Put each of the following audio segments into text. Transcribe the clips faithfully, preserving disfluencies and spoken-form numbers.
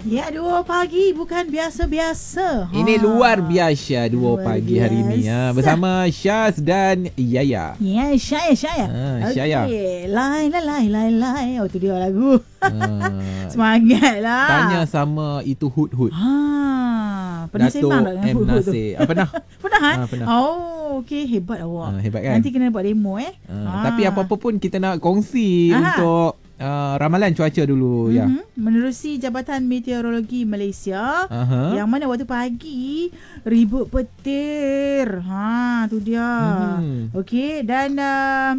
Ya, dua pagi bukan biasa-biasa. Ini ha. luar biasa dua Luar pagi hari ini ya. biasa. Bersama Syaz dan Yaya. Ya, Syaya, Syaya. Ha, Syaya. Okey, lai, lai, lai, lai, lai. Oh, tu dia lagu. Ha, Semangat lah. tanya sama itu Hud-Hud. Ha, pernah Dato' sembang tak dengan M. Hud-Hud tu? Nasir. Ah, pernah. Pernah, ha? Ah, pernah. Oh, okey. Hebat awak. Ah, hebat kan? Nanti kena buat demo, eh. Ha, Ha. Tapi apa-apa pun kita nak kongsi Aha. untuk uh, ramalan cuaca dulu. Ya. Mm-hmm. Menerusi Jabatan Meteorologi Malaysia, Aha. yang mana waktu pagi ribut petir. Ha, tu dia. Mhm. Okey, dan uh,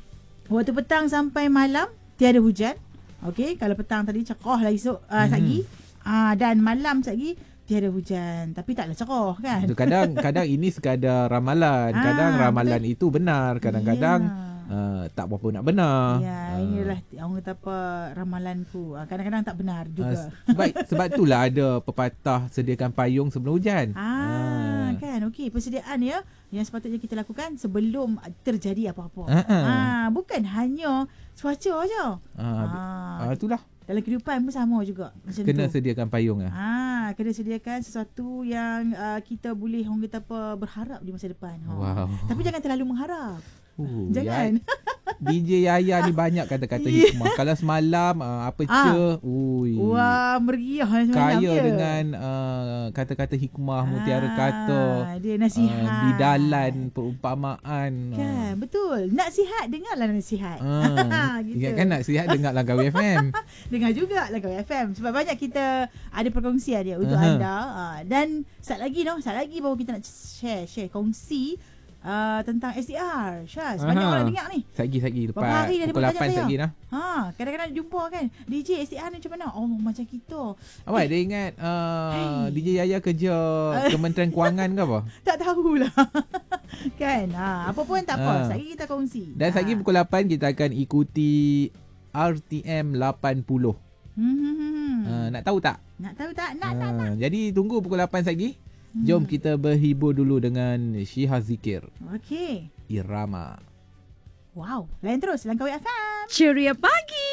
waktu petang sampai malam tiada hujan. Okey, kalau petang tadi cerah lah esok uh, Mhm. pagi. Ah, dan malam lagi tiada hujan. Tapi taklah cerah kan. Itu kadang kadang ini sekadar ramalan. Ah, Kadang ramalan itu benar, kadang-kadang Ya. uh, tak berapa nak benar. Ya, Ah. inilah orang kata apa, ramalanku. Ah, kadang-kadang tak benar Ah, juga. sebab sebab itulah ada pepatah sediakan payung sebelum hujan. Ah, kan. Okey, persediaan ya yang sepatutnya kita lakukan sebelum terjadi apa-apa. Ah, ah. Ah, bukan hanya cuaca aja. Ah, Ah, ah, itulah dalam kehidupan pun sama juga macam kena tu. sediakan payung ah. Ah, kena sediakan sesuatu yang uh, kita boleh orang kata apa berharap di masa depan. Ha. Wow. Tapi jangan terlalu mengharap. Uh, Jangan. Ya, D J Yaya ni banyak kata-kata Ya. hikmah. Kalau semalam uh, apa Ah. ce, ui. Wah, meriah semalam Kaya dia. dengan uh, kata-kata hikmah, mutiara kata, Ah, dia nasihat. uh, bidalan, perumpamaan. Kan, betul. Nak sihat, dengarlah nasihat. Ah, Gitu. ingatkan nak sihat dengar Langkawi F M. Dengar juga lah Langkawi F M. Sebab banyak kita ada perkongsian dia untuk Aha. anda. Uh, dan sat lagi no, sat lagi baru kita nak share, share, kongsi uh, tentang S D R. Syaz, banyak Aha. orang dengar ni. Sagi sagi Berapa lepas hari dah pukul dia lapan bertanya sagi saya? dah. Ha, kadang-kadang jumpa kan. D J S D R ni macam mana? Oh, macam kita. Awak dia ingat uh, Hey. D J Yaya kerja Kementerian Kewangan ke apa? Tak tahulah. Kan? Ha, apa pun tak apa. Ah. Sat lagi kita kongsi. Dan ha. lagi pukul lapan kita akan ikuti R T M lapan puluh. Hmm, hmm, hmm, hmm. Uh, nak tahu tak? Nak tahu tak? Nak, Ah, nak, nak. Jadi tunggu pukul lapan lagi. Hmm. Jom kita berhibur dulu dengan Syiha Zikir, Okey. Irama. Wow. Lain terus Langkawi F M. Ceria pagi.